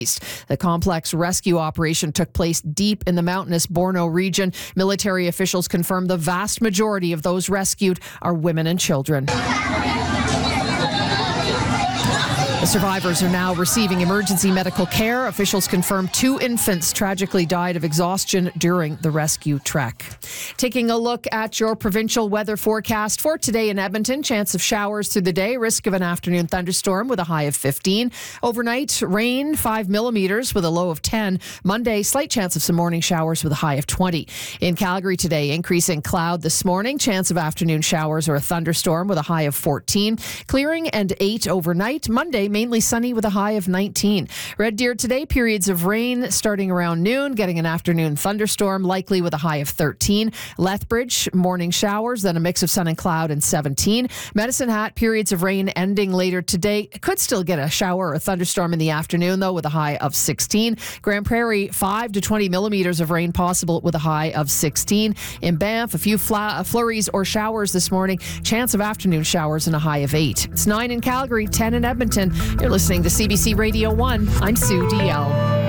The complex rescue operation took place deep in the mountainous Borno region. Military officials confirmed the vast majority of those rescued are women and children. The survivors are now receiving emergency medical care. Officials confirmed 2 infants tragically died of exhaustion during the rescue trek. Taking a look at your provincial weather forecast for today in Edmonton. Chance of showers through the day. Risk of an afternoon thunderstorm with a high of 15. Overnight, rain 5 millimeters with a low of 10. Monday, slight chance of some morning showers with a high of 20. In Calgary today, increasing cloud this morning. Chance of afternoon showers or a thunderstorm with a high of 14. Clearing and 8 overnight. Monday, mainly sunny with a high of 19. Red Deer today, periods of rain starting around noon, getting an afternoon thunderstorm, likely with a high of 13. Lethbridge, morning showers, then a mix of sun and cloud and 17. Medicine Hat, periods of rain ending later today. Could still get a shower or a thunderstorm in the afternoon, though, with a high of 16. Grand Prairie, 5 to 20 millimeters of rain possible with a high of 16. In Banff, a few flurries or showers this morning. Chance of afternoon showers and a high of 8. It's 9 in Calgary, 10 in Edmonton. You're listening to CBC Radio 1. I'm Sue DL.